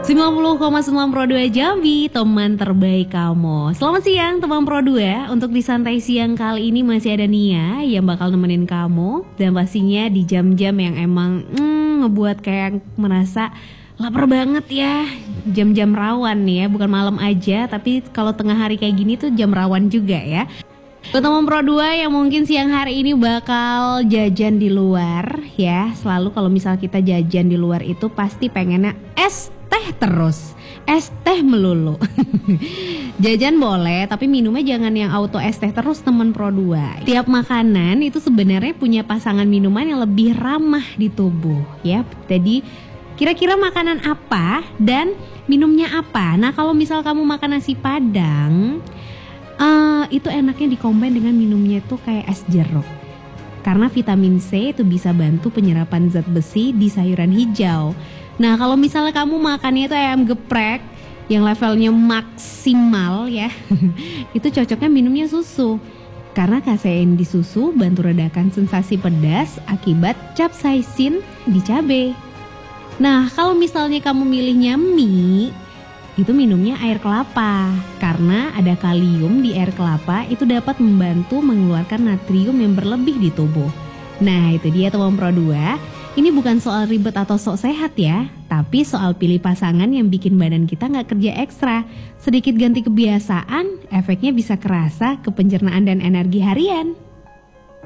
90,9 Pro 2 Jambi, teman terbaik kamu. Selamat siang teman Pro 2. Untuk di santai siang kali ini masih ada Nia yang bakal nemenin kamu. Dan pastinya di jam-jam yang emang ngebuat kayak merasa lapar banget ya. Jam-jam rawan nih ya, bukan malam aja, tapi kalau tengah hari kayak gini tuh jam rawan juga ya. Buat teman Pro 2 yang mungkin siang hari ini bakal jajan di luar ya. Selalu kalau misal kita jajan di luar itu pasti pengennya es teh terus, es teh melulu. Jajan boleh, tapi minumnya jangan yang auto es teh terus teman Pro 2. Tiap makanan itu sebenarnya punya pasangan minuman yang lebih ramah di tubuh ya. Jadi kira-kira makanan apa dan minumnya apa? Nah kalau misal kamu makan nasi padang, itu enaknya dikombin dengan minumnya tuh kayak es jeruk. Karena vitamin C itu bisa bantu penyerapan zat besi di sayuran hijau. Nah kalau misalnya kamu makannya itu ayam geprek yang levelnya maksimal ya, itu cocoknya minumnya susu. Karena kasein di susu bantu redakan sensasi pedas akibat capsaicin di cabai. Nah kalau misalnya kamu milihnya mie, itu minumnya air kelapa. Karena ada kalium di air kelapa itu dapat membantu mengeluarkan natrium yang berlebih di tubuh. Nah itu dia teman Pro 2. Ini bukan soal ribet atau sok sehat ya, tapi soal pilih pasangan yang bikin badan kita gak kerja ekstra. Sedikit ganti kebiasaan, efeknya bisa kerasa ke pencernaan dan energi harian.